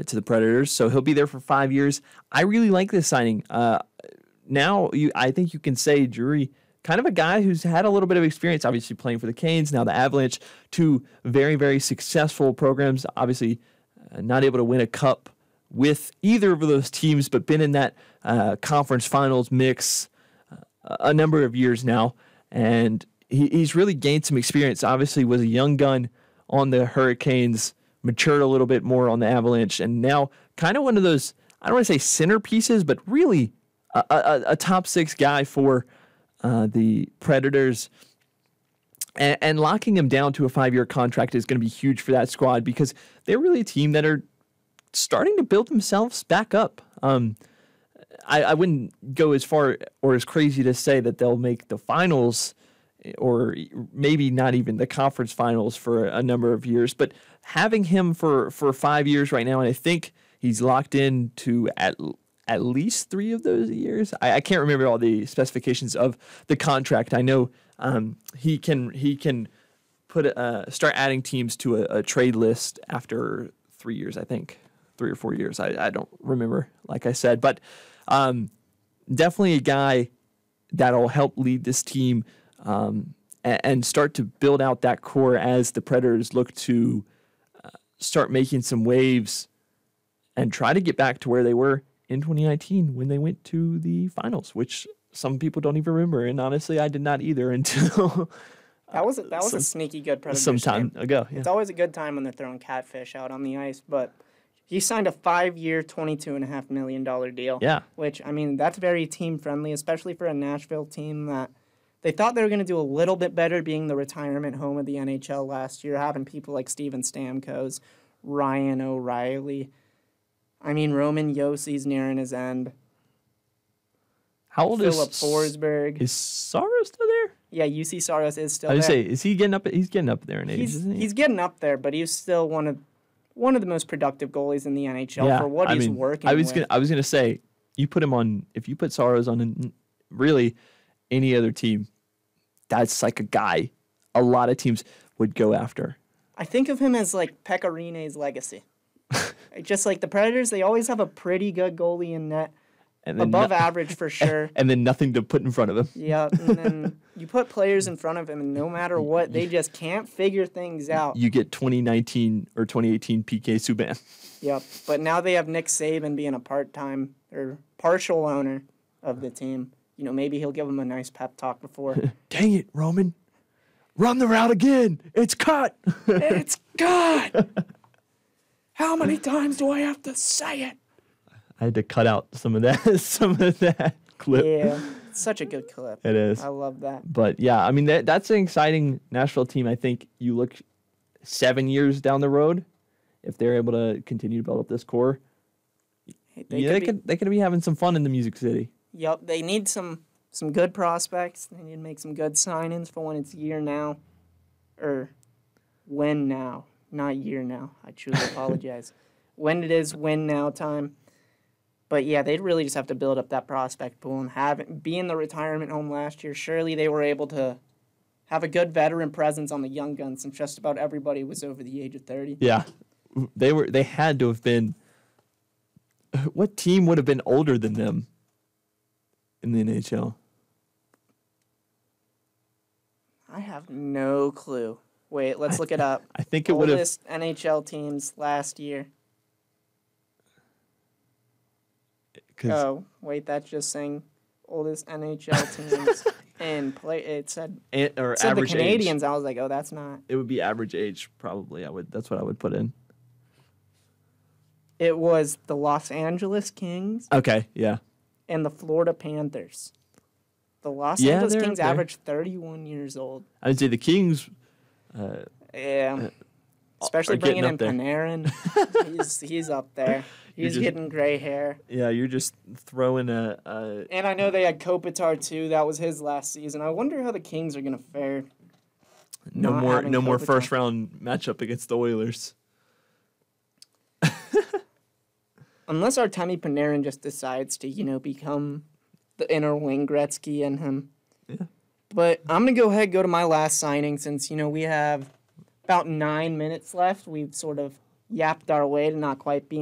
to the Predators, so he'll be there for 5 years. I really like this signing. I think you can say Drury, kind of a guy who's had a little bit of experience, obviously playing for the Canes, now the Avalanche, two very, very successful programs, obviously not able to win a cup with either of those teams, but been in that conference finals mix a number of years now, and he's really gained some experience. Obviously was a young gun on the Hurricanes, matured a little bit more on the Avalanche, and now kind of one of those, I don't want to say centerpieces, but really a top six guy for the Predators. And locking him down to a 5-year contract is going to be huge for that squad because they're really a team that are starting to build themselves back up. I wouldn't go as far or as crazy to say that they'll make the finals or maybe not even the conference finals for a number of years, but having him for 5 years right now, and I think he's locked in to at least 3 of those years. I can't remember all the specifications of the contract. I know he can start adding teams to a trade list after 3 years, I think. 3 or 4 years. I don't remember, like I said. But definitely a guy that'll help lead this team and start to build out that core as the Predators look to start making some waves and try to get back to where they were in 2019 when they went to the finals, which some people don't even remember. And honestly, I did not either until... That was a sneaky good Predators some time ago. Yeah. It's always a good time when they're throwing catfish out on the ice, but he signed a 5-year, $22.5 million deal. Yeah. Which, I mean, that's very team-friendly, especially for a Nashville team that they thought they were going to do a little bit better being the retirement home of the NHL last year, having people like Steven Stamkos, Ryan O'Reilly. I mean, Roman Yossi's nearing his end. How old Philip Forsberg. Is Saros still there? Yeah, UC Saros is still there. I was say, is he getting up? He's getting up there in age, isn't he? He's getting up there, but he's still one of the most productive goalies in the NHL for what he's working with. I was gonna say, you put him on. If you put Saros on, really any other team, that's like a guy a lot of teams would go after. I think of him as like Pekka Rinne's legacy. Just like the Predators, they always have a pretty good goalie in net. Above average for sure. And then nothing to put in front of him. Yeah, and then you put players in front of him, and no matter what, they just can't figure things out. You get 2019 or 2018 PK Subban. Yep, but now they have Nick Saban being a part-time or partial owner of the team. You know, maybe he'll give him a nice pep talk before. Dang it, Roman. Run the route again. It's cut. It's cut. How many times do I have to say it? I had to cut out some of that clip. Yeah, it's such a good clip. It is. I love that. But yeah, I mean that's an exciting Nashville team. I think you look 7 years down the road, if they're able to continue to build up this core, they could be having some fun in the Music City. Yep, they need some good prospects. They need to make some good signings for when it's year now, or when now, not year now. I truly apologize. When it is win now time. But yeah, they'd really just have to build up that prospect pool and be in the retirement home last year. Surely they were able to have a good veteran presence on the young guns since just about everybody was over the age of 30. Yeah, they had to have been. What team would have been older than them in the NHL? I have no clue. Wait, let's look it up. I think it would have. Oldest NHL teams last year. Oh, wait, that's just saying oldest NHL teams and play. It said average the Canadians. Age. I was like, oh, that's not. It would be average age, probably. That's what I would put in. It was the Los Angeles Kings. Okay, yeah. And the Florida Panthers. The Los Angeles Kings averaged 31 years old. I would say the Kings. Especially bringing in Panarin. he's up there. He's getting gray hair. Yeah, you're just throwing a... And I know they had Kopitar, too. That was his last season. I wonder how the Kings are going to fare. No more first-round matchup against the Oilers. Unless Artemi Panarin just decides to, become the inner wing Gretzky in him. Yeah. But I'm going to go ahead and go to my last signing since, we have about 9 minutes left. We've sort of yapped our way to not quite be